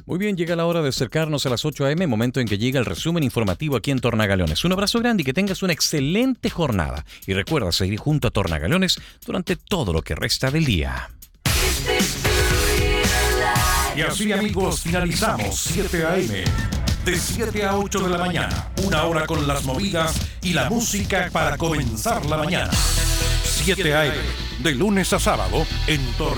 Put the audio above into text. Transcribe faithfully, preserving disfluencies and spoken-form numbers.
Muy bien, llega la hora de acercarnos a las ocho a eme, momento en que llega el resumen informativo aquí en Tornagaleones. Un abrazo grande y que tengas una excelente jornada. Y recuerda seguir junto a Tornagaleones durante todo lo que resta del día. Y así, amigos, finalizamos siete a eme. De siete a ocho de la mañana, una hora con las movidas y la música para comenzar la mañana. siete a eme, de lunes a sábado, en Tornagaleones.